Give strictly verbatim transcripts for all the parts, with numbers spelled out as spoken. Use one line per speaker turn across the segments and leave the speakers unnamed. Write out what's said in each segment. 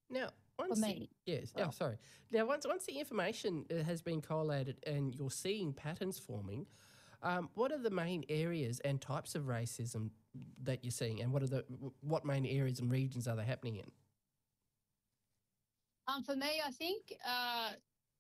Now,
for
once the,
me.
yes, oh,
Well,
sorry. Now, once once the information uh, has been collated and you're seeing patterns forming, um, what are the main areas and types of racism that you're seeing, and what are the what main areas and regions are they happening in?
um, for me, I think uh,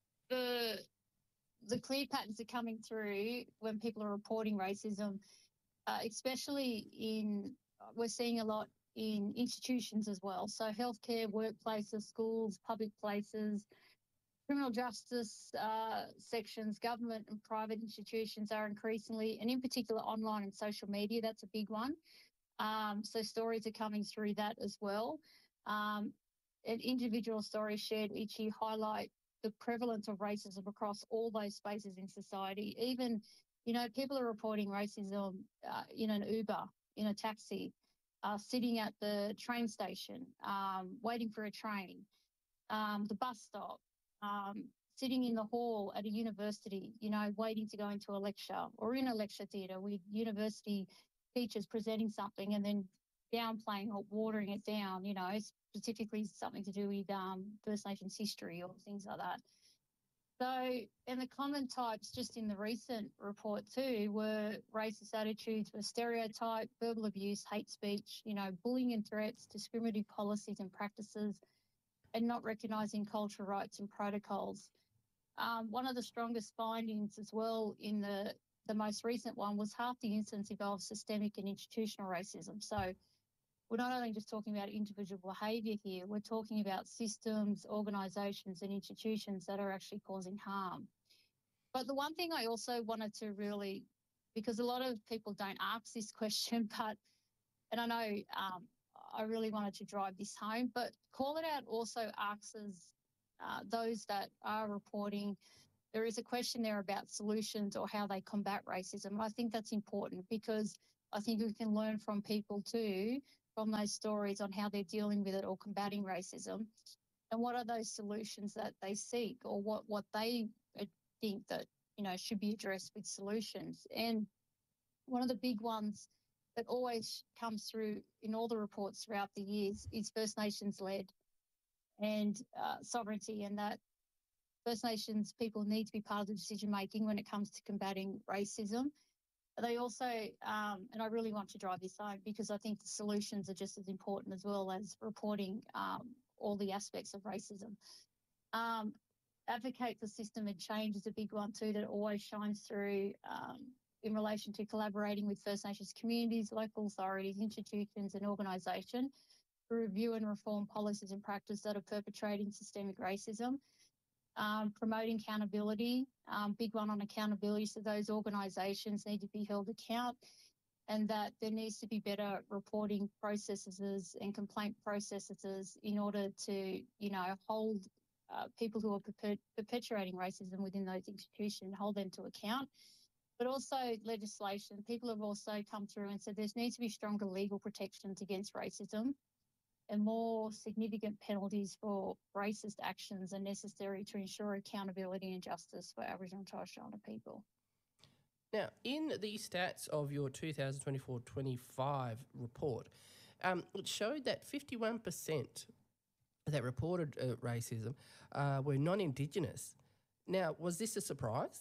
the the clear patterns are coming through when people are reporting racism, uh, especially in, we're seeing a lot in institutions as well. So healthcare, workplaces, schools, public places, criminal justice uh, sections, government and private institutions are increasingly, and in particular online and social media, that's a big one. Um, so stories are coming through that as well. Um, and individual stories shared each year highlight the prevalence of racism across all those spaces in society. Even, you know, people are reporting racism uh, in an Uber, in a taxi, uh, sitting at the train station, um, waiting for a train, um, the bus stop, um, sitting in the hall at a university, you know, waiting to go into a lecture, or in a lecture theatre with university teachers presenting something and then downplaying or watering it down, you know, specifically something to do with um, First Nations history or things like that. So, and the common types just in the recent report too were racist attitudes, were stereotype, verbal abuse, hate speech, you know, bullying and threats, discriminatory policies and practices, and not recognising cultural rights and protocols. Um, one of the strongest findings as well in the, the most recent one was half the incidents involved systemic and institutional racism. So we're not only just talking about individual behaviour here, we're talking about systems, organisations and institutions that are actually causing harm. But the one thing I also wanted to really, because a lot of people don't ask this question, but, and I know um, I really wanted to drive this home, but Call It Out also asks uh, those that are reporting, there is a question there about solutions or how they combat racism. And I think that's important because I think we can learn from people too, from those stories on how they're dealing with it or combating racism. And what are those solutions that they seek, or what, what they think that, you know, should be addressed with solutions. And one of the big ones that always comes through in all the reports throughout the years is First Nations led and uh, sovereignty, and that First Nations people need to be part of the decision making when it comes to combating racism. They also, um, and I really want to drive this home because I think the solutions are just as important as well as reporting um, all the aspects of racism. Um, advocate for system and change is a big one too that always shines through um, in relation to collaborating with First Nations communities, local authorities, institutions and organisations to review and reform policies and practice that are perpetrating systemic racism. Um, promoting accountability, um, big one on accountability. So those organisations need to be held account, and that there needs to be better reporting processes and complaint processes in order to, you know, hold uh, people who are perpet- perpetuating racism within those institutions, hold them to account. But also legislation. People have also come through and said there needs to be stronger legal protections against racism, and more significant penalties for racist actions are necessary to ensure accountability and justice for Aboriginal and Torres Strait Islander people.
Now, in the stats of your twenty twenty-four twenty-five report, um, it showed that fifty-one percent that reported uh, racism uh, were non-Indigenous. Now, was this a surprise?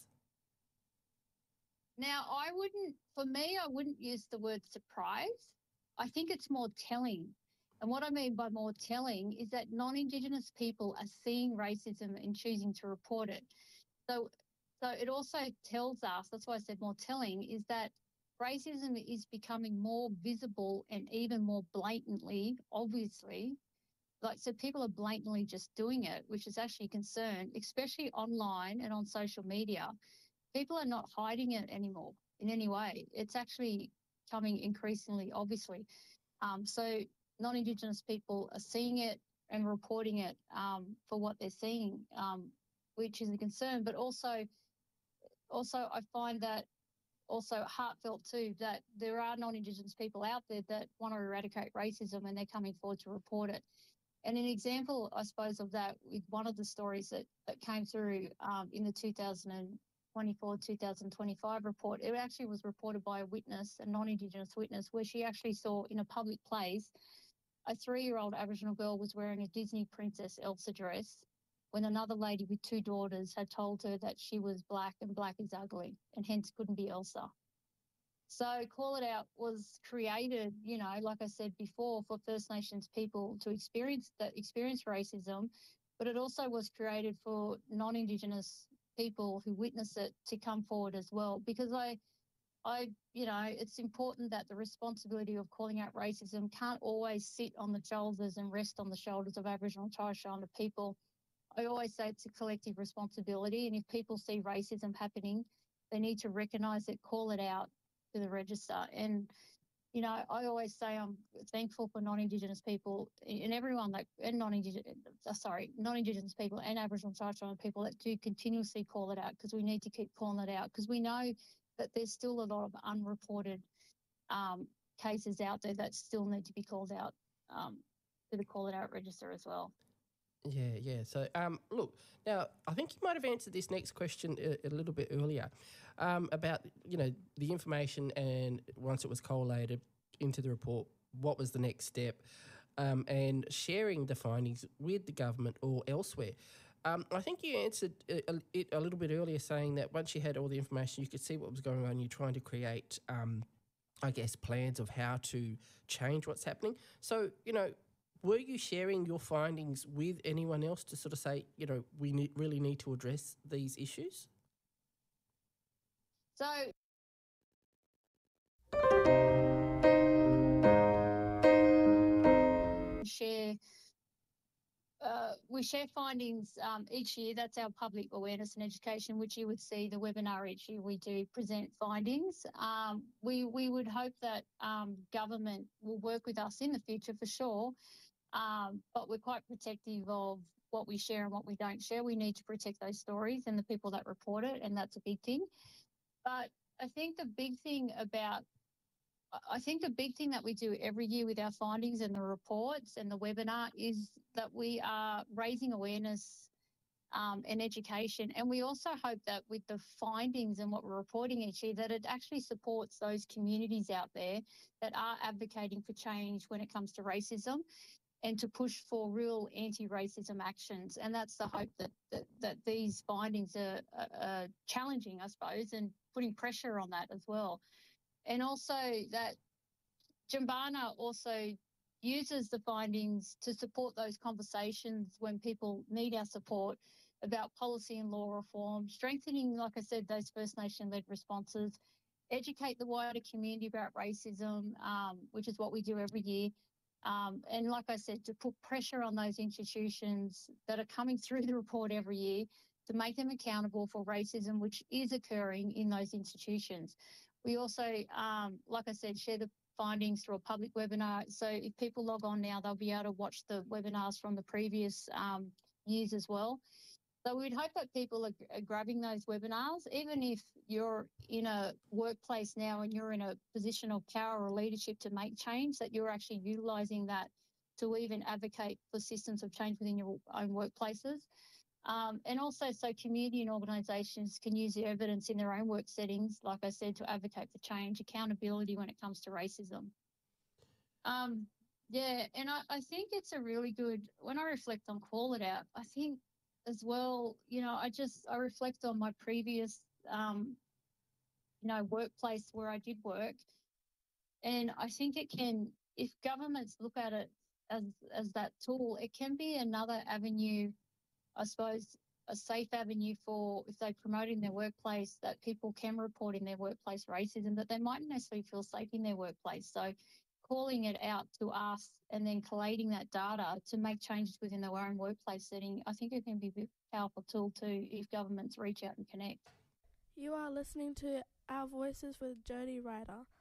Now, I wouldn't, for me, I wouldn't use the word surprise. I think it's more telling. And what I mean by more telling is that non-Indigenous people are seeing racism and choosing to report it. So, so it also tells us, that's why I said more telling, is that racism is becoming more visible and even more blatantly, obviously. Like, so people are blatantly just doing it, which is actually a concern, especially online and on social media. People are not hiding it anymore in any way. It's actually coming increasingly, obviously. Um, so non-Indigenous people are seeing it and reporting it um, for what they're seeing, um, which is a concern. But also, also I find that also heartfelt too, that there are non-Indigenous people out there that want to eradicate racism and they're coming forward to report it. And an example, I suppose, of that with one of the stories that, that came through um, in the two thousand twenty-four two thousand twenty-five report, it actually was reported by a witness, a non-Indigenous witness, where she actually saw in a public place a three-year-old Aboriginal girl was wearing a Disney princess Elsa dress when another lady with two daughters had told her that she was black and black is ugly and hence couldn't be Elsa. So Call It Out was created, you know, like I said before, for First Nations people to experience that experience racism, but it also was created for non-Indigenous people who witness it to come forward as well. Because I, I, you know, it's important that the responsibility of calling out racism can't always sit on the shoulders and rest on the shoulders of Aboriginal and Torres Strait Islander people. I always say it's a collective responsibility, and if people see racism happening, they need to recognise it, call it out to the register. And, you know, I always say I'm thankful for non-Indigenous people and everyone that, and non-Indigenous, sorry, non-Indigenous people and Aboriginal and Torres Strait Islander people that do continuously call it out, because we need to keep calling it out, because we know that there's still a lot of unreported um, cases out there that still need to be called out um, to the Call It Out register as well.
Yeah, yeah. So, um, look, now I think you might have answered this next question a, a little bit earlier um, about, you know, the information, and once it was collated into the report, what was the next step, um, and sharing the findings with the government or elsewhere. Um, I think you answered it a, it a little bit earlier, saying that once you had all the information, you could see what was going on. You're trying to create, um, I guess, plans of how to change what's happening. So, you know, were you sharing your findings with anyone else to sort of say, you know, we need, really need to address these issues?
So share, uh, we share findings um, each year. That's our public awareness and education, which you would see the webinar each year. We do present findings. Um, we we would hope that um, government will work with us in the future for sure. Um, but we're quite protective of what we share and what we don't share. We need to protect those stories and the people that report it, and that's a big thing. But I think the big thing about, I think the big thing that we do every year with our findings and the reports and the webinar is that we are raising awareness um, and education. And we also hope that with the findings and what we're reporting each year, that it actually supports those communities out there that are advocating for change when it comes to racism, and to push for real anti-racism actions. And that's the hope that that, that these findings are, are, are challenging, I suppose, and putting pressure on that as well. And also that Jumbana also uses the findings to support those conversations when people need our support about policy and law reform, strengthening, like I said, those First Nation-led responses, educate the wider community about racism, um, which is what we do every year. Um, and like I said, to put pressure on those institutions that are coming through the report every year to make them accountable for racism, which is occurring in those institutions. We also, um, like I said, share the findings through a public webinar. So if people log on now, they'll be able to watch the webinars from the previous um, years as well. So we'd hope that people are, are grabbing those webinars, even if you're in a workplace now and you're in a position of power or leadership to make change, that you're actually utilising that to even advocate for systems of change within your own workplaces. Um, and also so community and organisations can use the evidence in their own work settings, like I said, to advocate for change, accountability when it comes to racism. Um, yeah, and I, I think it's a really good, when I reflect on Call It Out, I think as well, you know, I just, I reflect on my previous, um, you know, workplace where I did work. And I think it can, if governments look at it as, as that tool, it can be another avenue, I suppose, a safe avenue for, if they're promoting their workplace, that people can report in their workplace racism, that they mightn't necessarily feel safe in their workplace. So calling it out to us and then collating that data to make changes within their own workplace setting, I think it can be a powerful tool too if governments reach out and connect.
You are listening to Our Voices with Jody Ryder.